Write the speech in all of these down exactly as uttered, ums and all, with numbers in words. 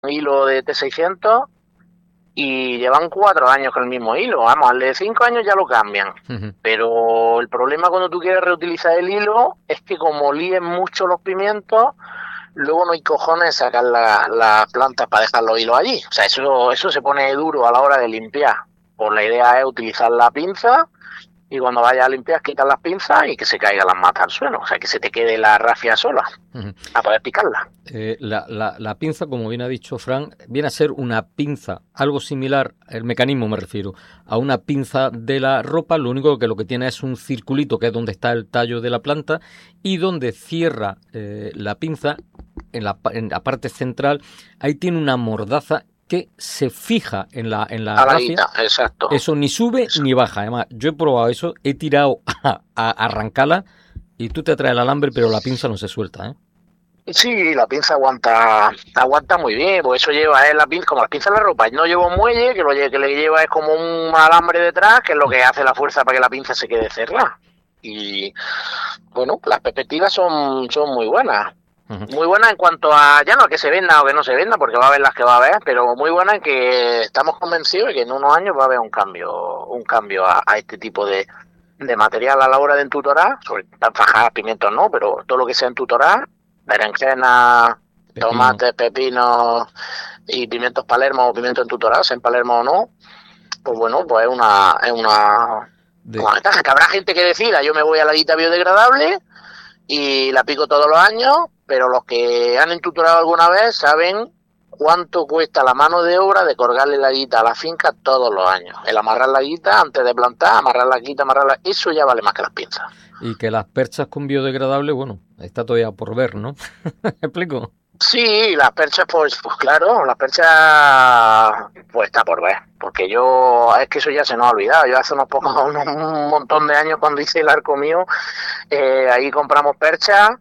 hilo de T seiscientos y llevan cuatro años con el mismo hilo. Vamos, al de cinco años ya lo cambian. Uh-huh. Pero el problema cuando tú quieres reutilizar el hilo es que como líen mucho los pimientos, luego no hay cojones de sacar las la plantas para dejar los hilos allí. O sea, eso, eso se pone duro a la hora de limpiar. Pues la idea es utilizar la pinza y cuando vayas a limpiar quitas las pinzas y que se caigan las matas al suelo. O sea, que se te quede la rafia sola uh-huh. a poder picarla. Eh, la, la, la pinza, como bien ha dicho Fran, viene a ser una pinza, algo similar, el mecanismo me refiero, a una pinza de la ropa, lo único que lo que tiene es un circulito que es donde está el tallo de la planta y donde cierra eh, la pinza, en la, en la parte central, ahí tiene una mordaza que se fija en la en la rafia. Exacto. Eso ni sube eso. Ni baja. Además, yo he probado eso, he tirado a, a arrancarla y tú te traes el alambre, pero la pinza no se suelta, ¿eh? Sí, la pinza aguanta aguanta muy bien, porque eso lleva es la pinza, como la pinza de la ropa, no lleva un muelle, que lo que le lleva es como un alambre detrás, que es lo que hace la fuerza para que la pinza se quede cerrada. Y bueno, las perspectivas son, son muy buenas. Muy buena en cuanto a, ya no a que se venda o que no se venda, porque va a haber las que va a haber, pero muy buena en que estamos convencidos de que en unos años va a haber un cambio un cambio a, a este tipo de, de material a la hora de entutorar, sobre fajar, pimientos no, pero todo lo que sea entutorar, berenjenas, Pepino. tomates, pepinos y pimientos palermo o pimientos entutorados, en Palermo o no, pues bueno, pues es una, es una, de... una ventaja, que habrá gente que decida, yo me voy a la guita biodegradable y la pico todos los años, pero los que han entutorado alguna vez saben cuánto cuesta la mano de obra de colgarle la guita a la finca todos los años. El amarrar la guita antes de plantar, amarrar la guita, amarrarla, eso ya vale más que las pinzas. Y que las perchas con biodegradable, bueno, está todavía por ver, ¿no? ¿Me explico? Sí, las perchas, pues, pues claro, las perchas, pues está por ver, porque yo, es que eso ya se nos ha olvidado, yo hace unos pocos, un, un montón de años cuando hice el arco mío, eh, ahí compramos perchas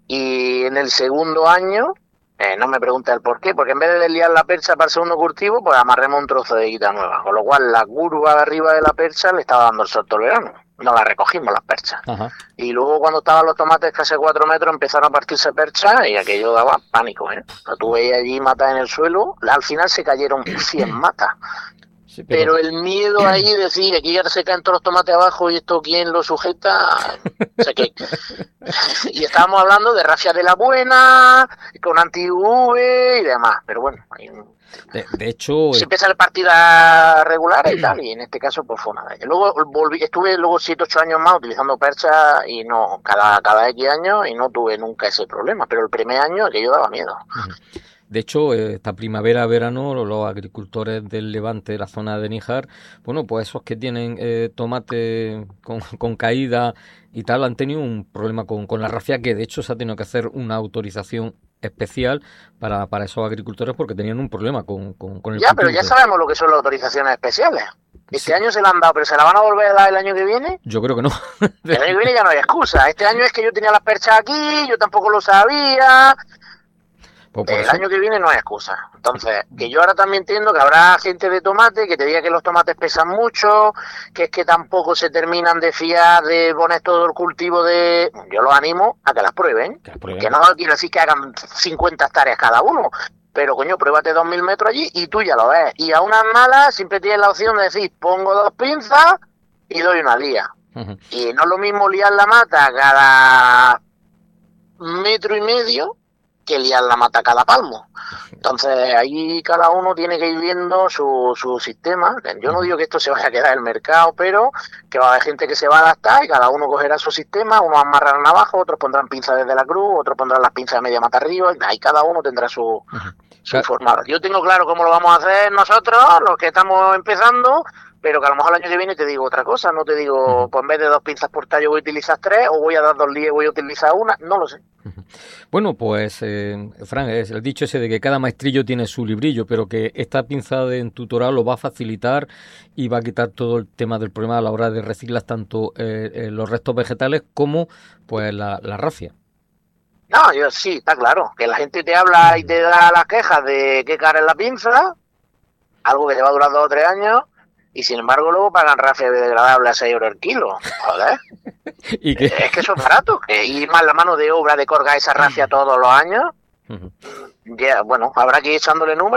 y en el segundo año, eh, no me preguntes el por qué, porque en vez de desliar la percha para el segundo cultivo, pues amarremos un trozo de guita nueva, con lo cual la curva de arriba de la percha le estaba dando el sol todo el verano. No las recogimos las perchas. Ajá. Y luego cuando estaban los tomates casi cuatro metros empezaron a partirse perchas y aquello daba pánico, ¿eh? O sea, tú veías allí matas en el suelo, al final se cayeron cien matas. Sí, pero... pero el miedo ahí de decir, aquí ya se caen todos los tomates abajo y esto quién lo sujeta, o sea que... y estábamos hablando de rafia de la buena, con anti-U V y demás, pero bueno, hay un... De, de hecho... Siempre sale partida regular y tal, y en este caso pues fue nada. Luego volví, estuve luego siete ocho años más utilizando percha y no, cada, cada X años y no tuve nunca ese problema, pero el primer año que yo daba miedo. De hecho, esta primavera, verano, los agricultores del Levante, de la zona de Níjar, bueno, pues esos que tienen eh, tomate con, con caída y tal, han tenido un problema con, con la rafia, que de hecho se ha tenido que hacer una autorización especial para, para esos agricultores porque tenían un problema con, con, con el Ya, cultivo. Pero ya sabemos lo que son las autorizaciones especiales. Este sí. año se la han dado, pero ¿se la van a volver a dar el año que viene? Yo creo que no. El año que viene ya no hay excusa. Este año es que yo tenía las perchas aquí, yo tampoco lo sabía... Pues el eso. año que viene no hay excusa. Entonces, que yo ahora también entiendo que habrá gente de tomate que te diga que los tomates pesan mucho, que es que tampoco se terminan de fiar de poner todo el cultivo de... Yo los animo a que las prueben. Que, las prueben. Que no quiero decir que hagan cincuenta hectáreas cada uno, pero coño, pruébate dos mil metros allí y tú ya lo ves. Y a unas malas siempre tienes la opción de decir, pongo dos pinzas y doy una lía. Uh-huh. Y no es lo mismo liar la mata cada metro y medio que liar la mata cada palmo. Entonces ahí cada uno tiene que ir viendo su, su sistema. Yo no digo que esto se vaya a quedar en el mercado, pero que va a haber gente que se va a adaptar y cada uno cogerá su sistema, unos amarrarán abajo, otros pondrán pinzas desde la cruz, otros pondrán las pinzas de media mata arriba, y ahí cada uno tendrá su, uh-huh. su formato. Yo tengo claro cómo lo vamos a hacer nosotros, los que estamos empezando, pero que a lo mejor el año que viene te digo otra cosa, no te digo, uh-huh. pues en vez de dos pinzas por tallo voy a utilizar tres, o voy a dar dos líes y voy a utilizar una, no lo sé. Uh-huh. Bueno, pues, eh, Fran, es el dicho ese de que cada maestrillo tiene su librillo, pero que esta pinza de entutorado lo va a facilitar y va a quitar todo el tema del problema a la hora de reciclar tanto eh, eh, los restos vegetales como pues la, la rafia. No, yo sí, está claro, que la gente te habla y te da las quejas de qué cara es la pinza, algo que te va a durar dos o tres años, y sin embargo luego pagan rafia biodegradable a seis euros el kilo. Joder. ¿Y qué? Es que eso es barato. Que ir más la mano de obra de colgar esa rafia todos los años, Uh-huh. Ya, bueno, habrá que ir echándole números.